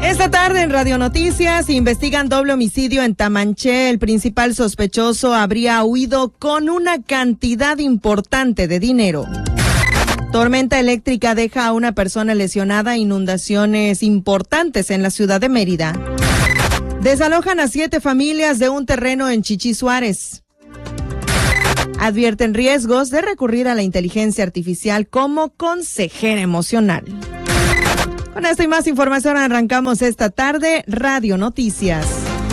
Esta tarde en Radio Noticias investigan doble homicidio en Tamanché. El principal sospechoso habría huido con una cantidad importante de dinero. Tormenta eléctrica deja a una persona lesionada, inundaciones importantes en la ciudad de Mérida. Desalojan a 7 familias de un terreno en Chichí Suárez. Advierten riesgos de recurrir a la inteligencia artificial como consejera emocional. Con esto y más información arrancamos esta tarde Radio Noticias.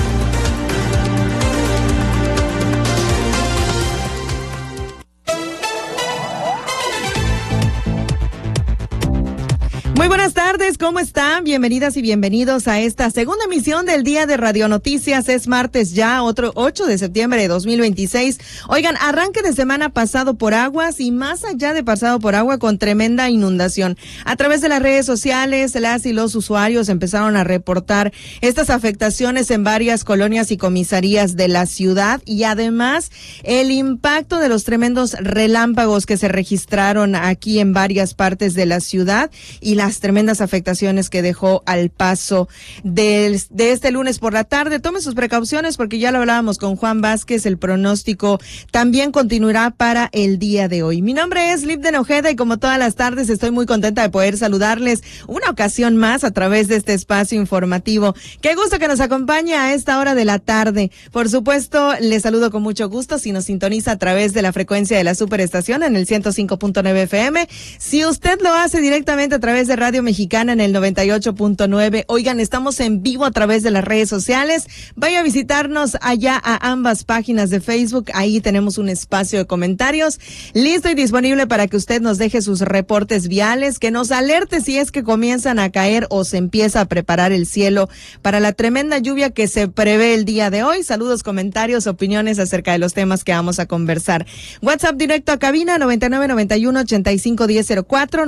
Muy buenas tardes, ¿cómo están? Bienvenidas y bienvenidos a esta segunda emisión del día de Radio Noticias. Es martes ya, otro 8 de septiembre de 2026. Oigan, arranque de semana pasado por aguas y más allá de pasado por agua con tremenda inundación. A través de las redes sociales, las y los usuarios empezaron a reportar estas afectaciones en varias colonias y comisarías de la ciudad y además el impacto de los tremendos relámpagos que se registraron aquí en varias partes de la ciudad y las tremendas afectaciones que dejó al paso de este lunes por la tarde. Tome sus precauciones porque ya lo hablábamos con Juan Vázquez, el pronóstico también continuará para el día de hoy. Mi nombre es Lipden Ojeda y como todas las tardes estoy muy contenta de poder saludarles una ocasión más a través de este espacio informativo. Qué gusto que nos acompañe a esta hora de la tarde. Por supuesto, les saludo con mucho gusto si nos sintoniza a través de la frecuencia de la superestación en el 105.9 FM. Si usted lo hace directamente a través de Radio Mexicana en el 98.9. Oigan, estamos en vivo a través de las redes sociales. Vaya a visitarnos allá a ambas páginas de Facebook. Ahí tenemos un espacio de comentarios listo y disponible para que usted nos deje sus reportes viales, que nos alerte si es que comienzan a caer o se empieza a preparar el cielo para la tremenda lluvia que se prevé el día de hoy. Saludos, comentarios, opiniones acerca de los temas que vamos a conversar. WhatsApp directo a cabina 9991-851004,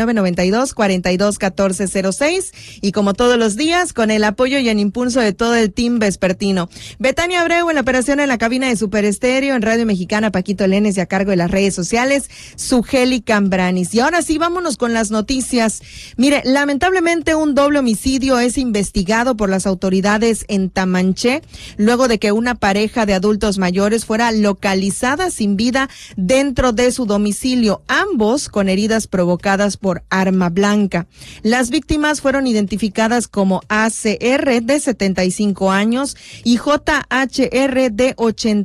9992-421406 y como todos los días con el apoyo y el impulso de todo el team vespertino. Betania Abreu en la operación en la cabina de Super Estéreo, en Radio Mexicana Paquito Lenes y a cargo de las redes sociales Sugeli Cambranis. Y ahora sí, vámonos con las noticias. Mire, lamentablemente un doble homicidio es investigado por las autoridades en Tamanché luego de que una pareja de adultos mayores fuera localizada sin vida dentro de su domicilio, ambos con heridas provocadas por arma blanca. Las víctimas fueron identificadas como ACR de 75 años y JHR de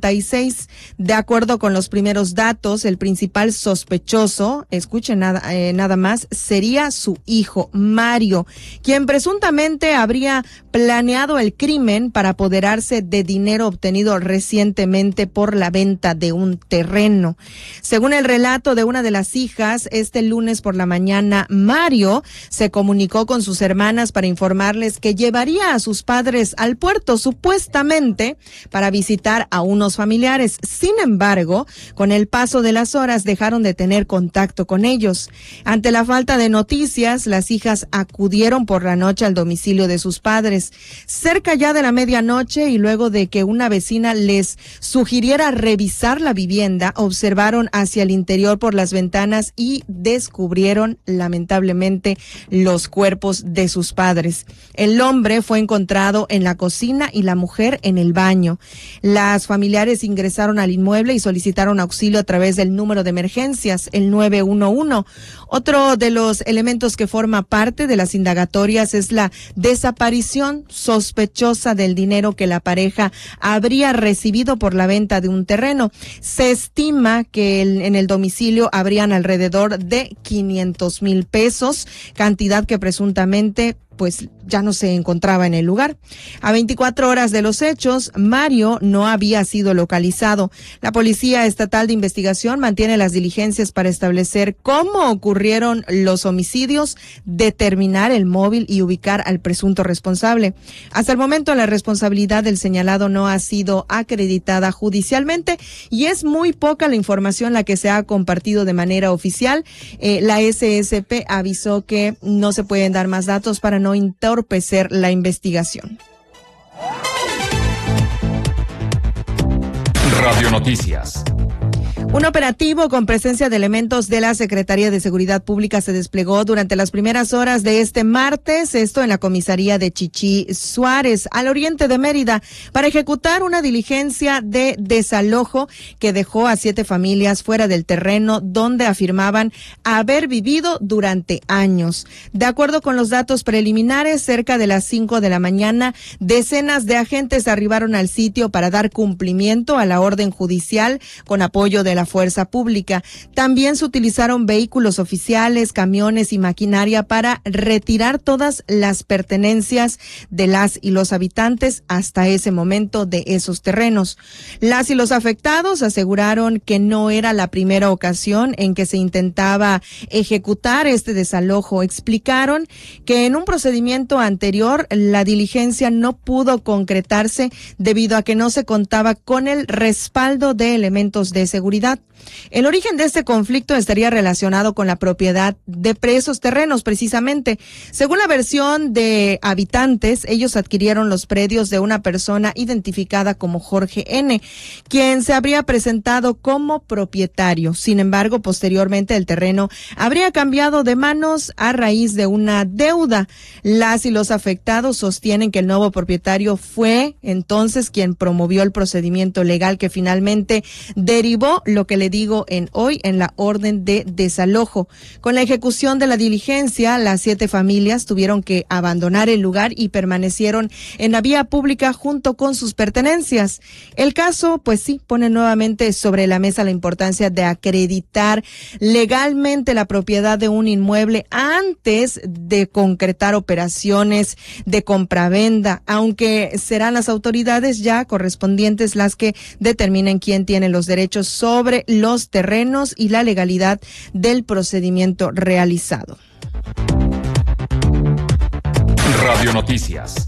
86. De acuerdo con los primeros datos, el principal sospechoso, escuchen nada más, sería su hijo Mario, quien presuntamente habría planeado el crimen para apoderarse de dinero obtenido recientemente por la venta de un terreno. Según el relato de una de las hijas, este lunes por la mañana, Mario se comunicó con sus hermanas para informarles que llevaría a sus padres al puerto, supuestamente para visitar a unos familiares. Sin embargo, con el paso de las horas dejaron de tener contacto con ellos. Ante la falta de noticias, las hijas acudieron por la noche al domicilio de sus padres. Cerca ya de la medianoche y luego de que una vecina les sugiriera revisar la vivienda, observaron hacia el interior por las ventanas y descubrieron lamentablemente los cuerpos de sus padres. El hombre fue encontrado en la cocina y la mujer en el baño. Las familiares ingresaron al inmueble y solicitaron auxilio a través del número de emergencias, el 911. Otro de los elementos que forma parte de las indagatorias es la desaparición sospechosa del dinero que la pareja habría recibido por la venta de un terreno. Se estima que en el domicilio habrían alrededor de 500,000 pesos, cantidad que presuntamente pues ya no se encontraba en el lugar. A 24 horas de los hechos, Mario no había sido localizado. La Policía Estatal de Investigación mantiene las diligencias para establecer cómo ocurrieron los homicidios, determinar el móvil y ubicar al presunto responsable. Hasta el momento, la responsabilidad del señalado no ha sido acreditada judicialmente y es muy poca la información la que se ha compartido de manera oficial. La SSP avisó que no se pueden dar más datos para no entorpecer la investigación. Radio Noticias. Un operativo con presencia de elementos de la Secretaría de Seguridad Pública se desplegó durante las primeras horas de este martes, esto en la comisaría de Chichí Suárez, al oriente de Mérida, para ejecutar una diligencia de desalojo que dejó a 7 familias fuera del terreno donde afirmaban haber vivido durante años. De acuerdo con los datos preliminares, cerca de las 5 de la mañana, decenas de agentes arribaron al sitio para dar cumplimiento a la orden judicial con apoyo de la fuerza pública. También se utilizaron vehículos oficiales, camiones y maquinaria para retirar todas las pertenencias de las y los habitantes hasta ese momento de esos terrenos. Las y los afectados aseguraron que no era la primera ocasión en que se intentaba ejecutar este desalojo. Explicaron que en un procedimiento anterior la diligencia no pudo concretarse debido a que no se contaba con el respaldo de elementos de seguridad. El origen de este conflicto estaría relacionado con la propiedad de esos terrenos, precisamente. Según la versión de habitantes, ellos adquirieron los predios de una persona identificada como Jorge N., quien se habría presentado como propietario. Sin embargo, posteriormente el terreno habría cambiado de manos a raíz de una deuda. Las y los afectados sostienen que el nuevo propietario fue entonces quien promovió el procedimiento legal que finalmente derivó lo que le digo hoy en la orden de desalojo. Con la ejecución de la diligencia, las 7 familias tuvieron que abandonar el lugar y permanecieron en la vía pública junto con sus pertenencias. El caso, pues sí, pone nuevamente sobre la mesa la importancia de acreditar legalmente la propiedad de un inmueble antes de concretar operaciones de compravenda, aunque serán las autoridades ya correspondientes las que determinen quién tiene los derechos sobre los terrenos y la legalidad del procedimiento realizado. Radio Noticias.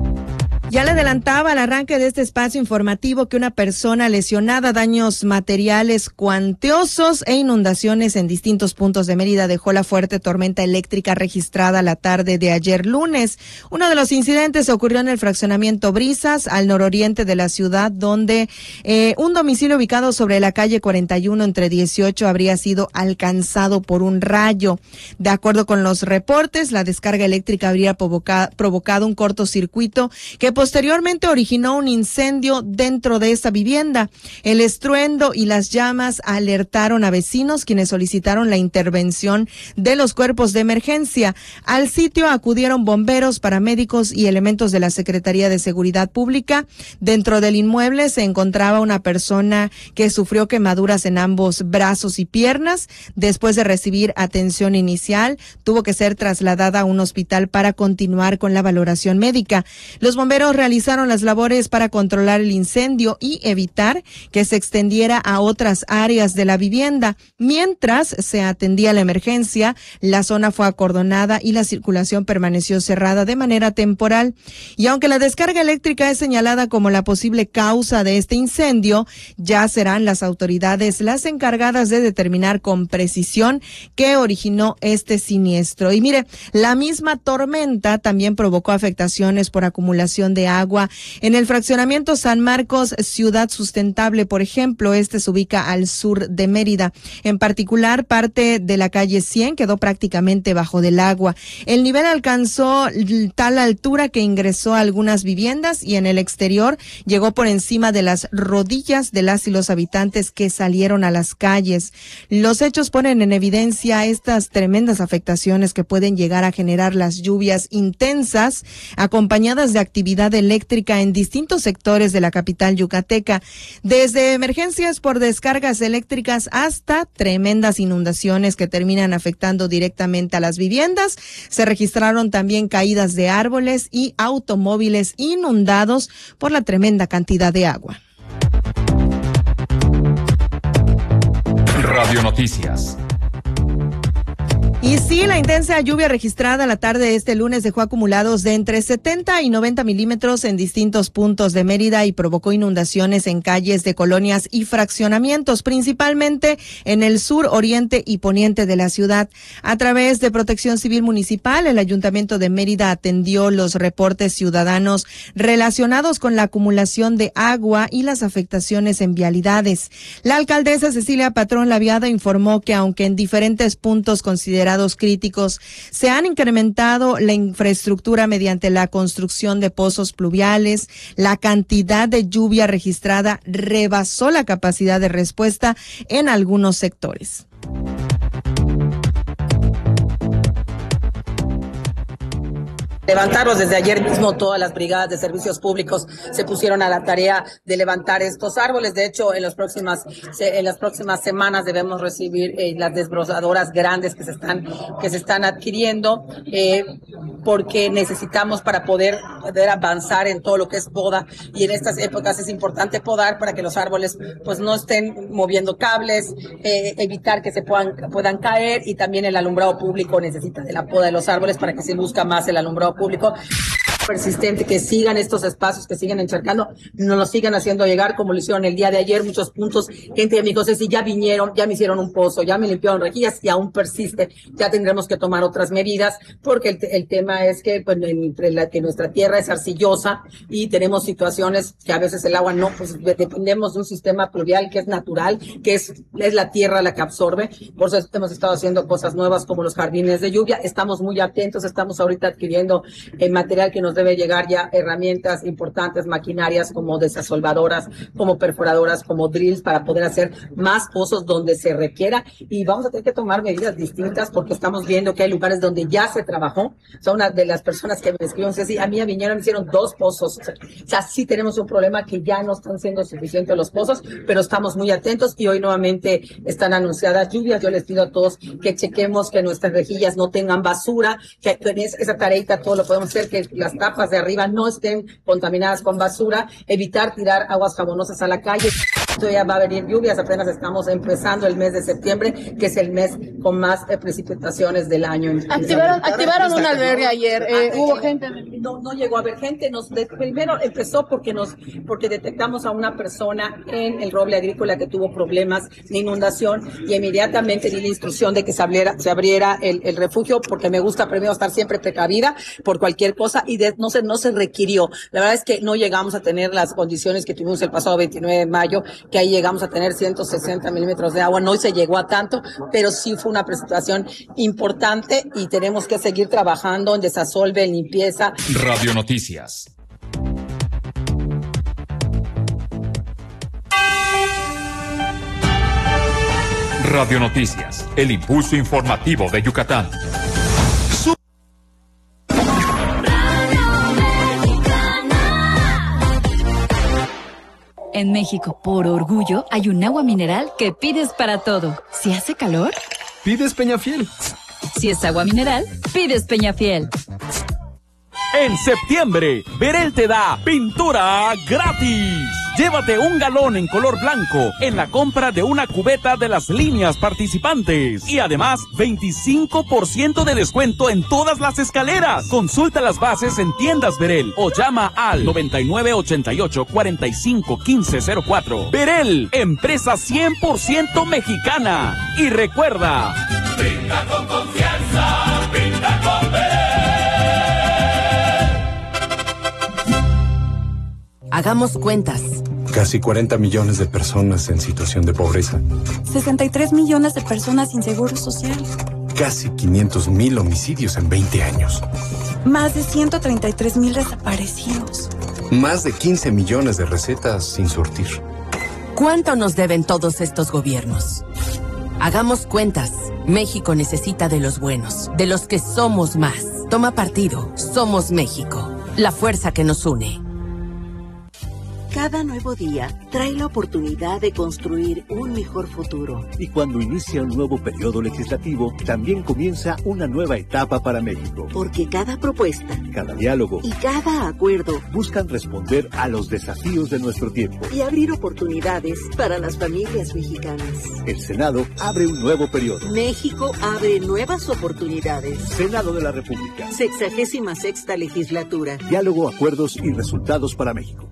Ya le adelantaba al arranque de este espacio informativo que una persona lesionada, daños materiales cuantiosos e inundaciones en distintos puntos de Mérida dejó la fuerte tormenta eléctrica registrada la tarde de ayer lunes. Uno de los incidentes ocurrió en el fraccionamiento Brisas, al nororiente de la ciudad, donde un domicilio ubicado sobre la calle 41 entre 18 habría sido alcanzado por un rayo. De acuerdo con los reportes, la descarga eléctrica habría provocado un cortocircuito que posteriormente originó un incendio dentro de esta vivienda. El estruendo y las llamas alertaron a vecinos, quienes solicitaron la intervención de los cuerpos de emergencia. Al sitio acudieron bomberos, paramédicos y elementos de la Secretaría de Seguridad Pública. Dentro del inmueble se encontraba una persona que sufrió quemaduras en ambos brazos y piernas. Después de recibir atención inicial, tuvo que ser trasladada a un hospital para continuar con la valoración médica. Los bomberos realizaron las labores para controlar el incendio y evitar que se extendiera a otras áreas de la vivienda. Mientras se atendía la emergencia, la zona fue acordonada y la circulación permaneció cerrada de manera temporal. Y aunque la descarga eléctrica es señalada como la posible causa de este incendio, ya serán las autoridades las encargadas de determinar con precisión qué originó este siniestro. Y mire, la misma tormenta también provocó afectaciones por acumulación de agua en el fraccionamiento San Marcos, Ciudad Sustentable, por ejemplo. Este se ubica al sur de Mérida. En particular, parte de la calle 100 quedó prácticamente bajo del agua. El nivel alcanzó tal altura que ingresó a algunas viviendas y en el exterior llegó por encima de las rodillas de las y los habitantes que salieron a las calles. Los hechos ponen en evidencia estas tremendas afectaciones que pueden llegar a generar las lluvias intensas acompañadas de actividad eléctrica en distintos sectores de la capital yucateca, desde emergencias por descargas eléctricas hasta tremendas inundaciones que terminan afectando directamente a las viviendas. Se registraron también caídas de árboles y automóviles inundados por la tremenda cantidad de agua. Radio Noticias. Y sí, la intensa lluvia registrada la tarde de este lunes dejó acumulados de entre 70 y 90 milímetros en distintos puntos de Mérida y provocó inundaciones en calles de colonias y fraccionamientos, principalmente en el sur, oriente y poniente de la ciudad. A través de Protección Civil Municipal, el Ayuntamiento de Mérida atendió los reportes ciudadanos relacionados con la acumulación de agua y las afectaciones en vialidades. La alcaldesa Cecilia Patrón Laviada informó que aunque en diferentes puntos considerados críticos se han incrementado la infraestructura mediante la construcción de pozos pluviales, la cantidad de lluvia registrada rebasó la capacidad de respuesta en algunos sectores. Levantarlos desde ayer mismo, todas las brigadas de servicios públicos se pusieron a la tarea de levantar estos árboles. De hecho, en las próximas semanas debemos recibir las desbrozadoras grandes que se están adquiriendo, porque necesitamos para poder avanzar en todo lo que es poda, y en estas épocas es importante podar para que los árboles pues no estén moviendo cables, evitar que se puedan caer, y también el alumbrado público necesita de la poda de los árboles para que se luzca más el alumbrado público persistente, que sigan estos espacios, que sigan encharcando, nos lo sigan haciendo llegar, como lo hicieron el día de ayer, muchos puntos. Gente de mi José, si ya vinieron, ya me hicieron un pozo, ya me limpiaron rejillas y aún persiste, ya tendremos que tomar otras medidas, porque el tema es que, pues, que nuestra tierra es arcillosa y tenemos situaciones que a veces el agua no, pues dependemos de un sistema pluvial que es natural, que es la tierra la que absorbe. Por eso hemos estado haciendo cosas nuevas como los jardines de lluvia. Estamos muy atentos, estamos ahorita adquiriendo material que nos debe llegar, ya herramientas importantes, maquinarias como desasolvadoras, como perforadoras, como drills, para poder hacer más pozos donde se requiera, y vamos a tener que tomar medidas distintas porque estamos viendo que hay lugares donde ya se trabajó. O sea, una de las personas que me escribió, a mí a Viñera me hicieron 2 pozos. O sea, sí tenemos un problema que ya no están siendo suficientes los pozos, pero estamos muy atentos, y hoy nuevamente están anunciadas lluvias. Yo les pido a todos que chequemos que nuestras rejillas no tengan basura, que en esa tareita todo lo podemos hacer, que las tapas de arriba no estén contaminadas con basura, evitar tirar aguas jabonosas a la calle. Ya va a venir lluvias, apenas estamos empezando el mes de septiembre, que es el mes con más precipitaciones del año. Activaron un albergue ayer, hubo gente. No llegó a haber gente. Primero empezó porque detectamos a una persona en el roble agrícola que tuvo problemas de inundación, y inmediatamente di la instrucción de que se abriera el refugio, porque me gusta primero estar siempre precavida por cualquier cosa, y no se requirió. La verdad es que no llegamos a tener las condiciones que tuvimos el pasado 29 de mayo, que ahí llegamos a tener 160 milímetros de agua. No se llegó a tanto, pero sí fue una precipitación importante, y tenemos que seguir trabajando en desasolve, en limpieza. Radio Noticias. Radio Noticias, el impulso informativo de Yucatán. En México, por orgullo, hay un agua mineral que pides para todo. Si hace calor, pides Peñafiel. Si es agua mineral, pides Peñafiel. En septiembre, Berel te da pintura gratis. Llévate un galón en color blanco en la compra de una cubeta de las líneas participantes. Y además, 25% de descuento en todas las escaleras. Consulta las bases en tiendas Berel o llama al 9988-451504. Berel, empresa 100% mexicana. Y recuerda, pinta con confianza, pinta con Berel. Hagamos cuentas. Casi 40 millones de personas en situación de pobreza. 63 millones de personas sin seguro social. Casi 500,000 homicidios en 20 años. Más de 133,000 desaparecidos. Más de 15 millones de recetas sin surtir. ¿Cuánto nos deben todos estos gobiernos? Hagamos cuentas. México necesita de los buenos, de los que somos más. Toma partido. Somos México. La fuerza que nos une. Cada nuevo día trae la oportunidad de construir un mejor futuro. Y cuando inicia un nuevo periodo legislativo, también comienza una nueva etapa para México. Porque cada propuesta, cada diálogo y cada acuerdo buscan responder a los desafíos de nuestro tiempo y abrir oportunidades para las familias mexicanas. El Senado abre un nuevo periodo. México abre nuevas oportunidades. Senado de la República. 66ª legislatura. Diálogo, acuerdos y resultados para México.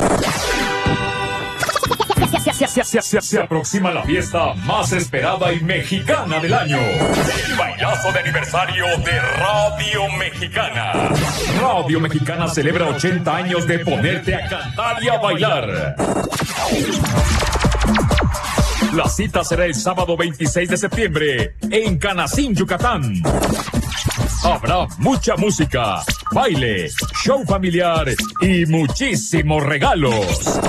Se aproxima la fiesta más esperada y mexicana del año. El bailazo de aniversario de Radio Mexicana. Radio Mexicana celebra 80 años de ponerte a cantar y a bailar. La cita será el sábado 26 de septiembre en Canacín, Yucatán. Habrá mucha música, baile, show familiar y muchísimos regalos.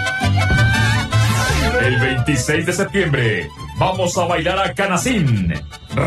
El 26 de septiembre vamos a bailar a Canacín